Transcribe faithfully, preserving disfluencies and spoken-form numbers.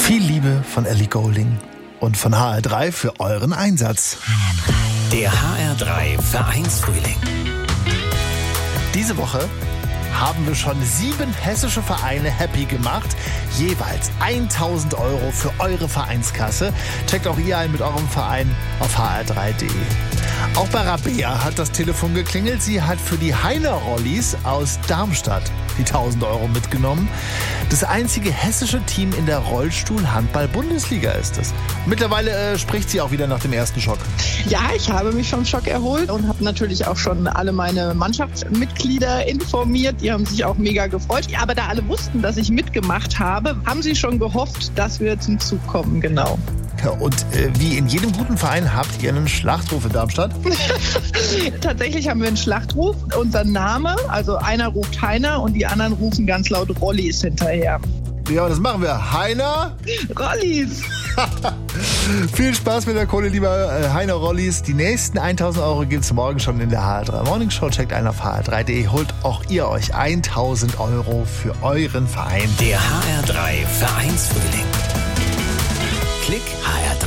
Viel Liebe von Ellie Goulding und von H R drei für euren Einsatz. Der H R drei Vereinsfrühling. Diese Woche haben wir schon sieben hessische Vereine happy gemacht. Jeweils tausend Euro für eure Vereinskasse. Checkt auch ihr ein mit eurem Verein auf h r drei punkt d e. Auch bei Rabea hat das Telefon geklingelt. Sie hat für die Heiner Rollis aus Darmstadt die tausend Euro mitgenommen. Das einzige hessische Team in der Rollstuhl-Handball-Bundesliga ist es. Mittlerweile äh, spricht sie auch wieder nach dem ersten Schock. Ja, ich habe mich vom Schock erholt und habe natürlich auch schon alle meine Mannschaftsmitglieder informiert. Die haben sich auch mega gefreut. Aber da alle wussten, dass ich mitgemacht habe, haben sie schon gehofft, dass wir zum Zug kommen, genau. Ja, und äh, wie in jedem guten Verein habt ihr einen Schlachtruf in Darmstadt? Tatsächlich haben wir einen Schlachtruf. Unser Name, also einer ruft Heiner und die anderen rufen ganz laut Rollis hinterher. Ja, das machen wir. Heiner? Rollis! Viel Spaß mit der Kohle, lieber äh, Heiner Rollis. Die nächsten tausend Euro gibt es morgen schon in der H R drei Morning Show. Checkt ein auf h r drei punkt d e. Holt auch ihr euch tausend Euro für euren Verein. Der H R drei Vereinsfrühling. Klick H R drei.